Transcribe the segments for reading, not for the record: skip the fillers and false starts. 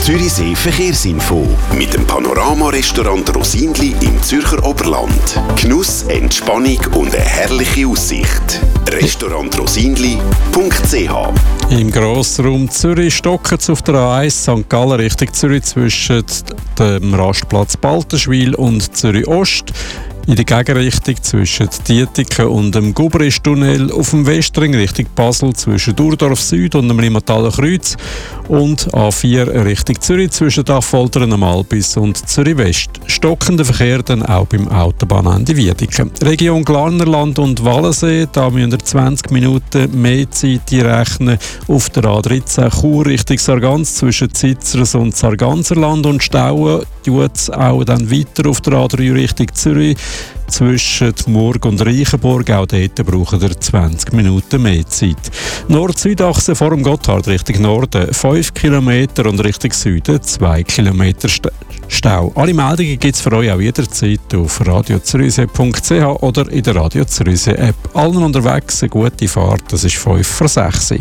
Zürichsee Verkehrsinfo mit dem Panorama-Restaurant Rosinli im Zürcher Oberland. Genuss, Entspannung und eine herrliche Aussicht. restaurantrosinli.ch. Im Grossraum Zürich stocken es auf der A1 St. Gallen Richtung Zürich zwischen dem Rastplatz Balterschwil und Zürich Ost. In der Gegenrichtung zwischen Dietiken und dem Gubristunnel, auf dem Westring Richtung Basel zwischen Durdorf Süd und dem Limataler Kreuz und A4 Richtung Zürich zwischen Affoltern am Albis und Zürich West. Stockender Verkehr dann auch beim Autobahnende Wiedeken. Region Glarnerland und Wallensee, da müssen wir 20 Minuten mehr Zeit rechnen. Auf der A13 Chur Richtung Sargans zwischen Zitzers und Sarganserland und Stauen tut es auch dann weiter auf der A3 Richtung Zürich. Zwischen Murg und Reichenburg, auch dort brauchen wir 20 Minuten mehr Zeit. Nord-Süd-Achse vor dem Gotthard Richtung Norden 5 Kilometer und Richtung Süden 2 Kilometer Stau. Alle Meldungen gibt es für euch auch jederzeit auf radiozürichsee.ch oder in der Radio Zürichsee App. Allen unterwegs eine gute Fahrt, das ist 5 vor 6.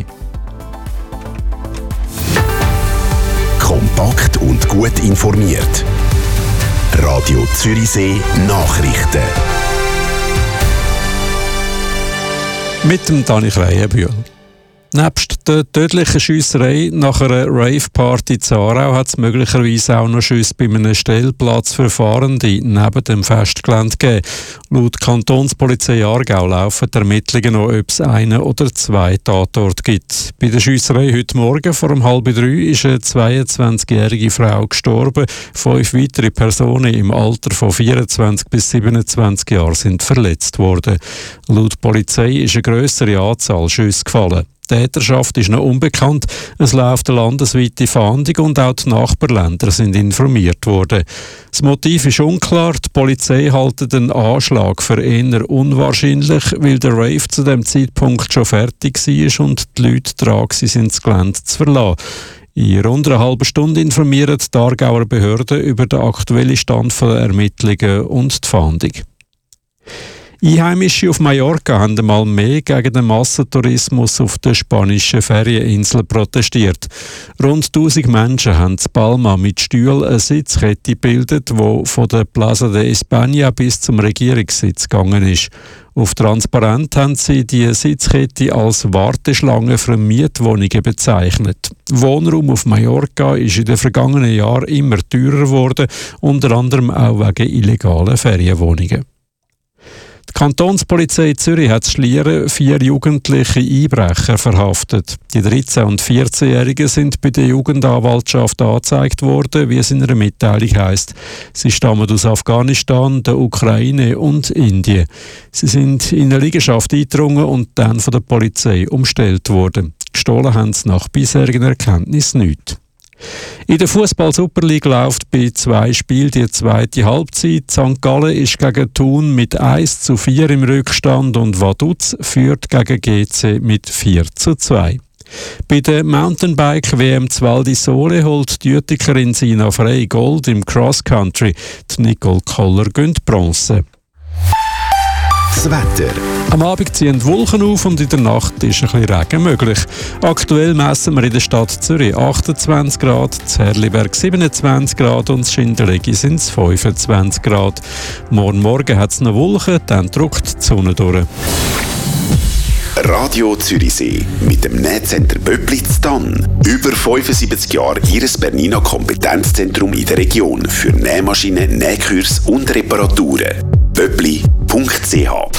Kompakt und gut informiert. Radio Zürichsee Nachrichten. Mit dem Dani Kreienbühl. Nebst der tödlichen Schiesserei nach einer Rave-Party in Aarau hat es möglicherweise auch noch Schüsse bei einem Stellplatz für Fahrende neben dem Festgelände gegeben. Laut Kantonspolizei Aargau laufen die Ermittlungen noch, ob es einen oder zwei Tatorte gibt. Bei der Schiesserei heute Morgen vor 2:30 ist eine 22-jährige Frau gestorben. 5 weitere Personen im Alter von 24 bis 27 Jahren sind verletzt worden. Laut Polizei ist eine grössere Anzahl Schüsse gefallen. Die Täterschaft ist noch unbekannt. Es läuft eine landesweite Fahndung und auch die Nachbarländer sind informiert worden. Das Motiv ist unklar. Die Polizei hält den Anschlag für eher unwahrscheinlich, weil der Rave zu dem Zeitpunkt schon fertig war und die Leute dran waren, das Gelände zu verlassen. In rund einer halben Stunde informieren die Aargauer Behörden über den aktuellen Stand der Ermittlungen und die Fahndung. Einheimische auf Mallorca haben einmal mehr gegen den Massentourismus auf der spanischen Ferieninsel protestiert. Rund 1000 Menschen haben in Palma mit Stühlen eine Sitzkette gebildet, die von der Plaza de España bis zum Regierungssitz gegangen ist. Auf Transparent haben sie die Sitzkette als Warteschlange für Mietwohnungen bezeichnet. Wohnraum auf Mallorca ist in den vergangenen Jahren immer teurer geworden, unter anderem auch wegen illegalen Ferienwohnungen. Die Kantonspolizei Zürich hat in Schlieren 4 jugendliche Einbrecher verhaftet. Die 13- und 14-Jährigen sind bei der Jugendanwaltschaft angezeigt worden, wie es in einer Mitteilung heisst. Sie stammen aus Afghanistan, der Ukraine und Indien. Sie sind in eine Liegenschaft eingedrungen und dann von der Polizei umstellt worden. Gestohlen haben sie nach bisherigen Erkenntnissen nichts. In der Fußball-Super League läuft bei 2 Spielen die zweite Halbzeit. St. Gallen ist gegen Thun mit 1:4 im Rückstand und Vaduz führt gegen GC mit 4:2. Bei der Mountainbike-WM zu Val di Sole holt die Uetikerin Sina Frey Gold im Cross-Country. Die Nicole Koller gönnt Bronze. Das Wetter. Am Abend ziehen die Wolken auf und in der Nacht ist ein bisschen Regen möglich. Aktuell messen wir in der Stadt Zürich 28 Grad, in Herliberg 27 Grad und in Schindellegi sind es 25 Grad. Morgen hat es noch Wolken, dann drückt die Sonne durch. Radio Zürichsee mit dem Nähcenter Böppli zu Thann. Über 75 Jahre Ihres Bernina Kompetenzzentrum in der Region für Nähmaschinen, Nähkurs und Reparaturen. Böppli.ch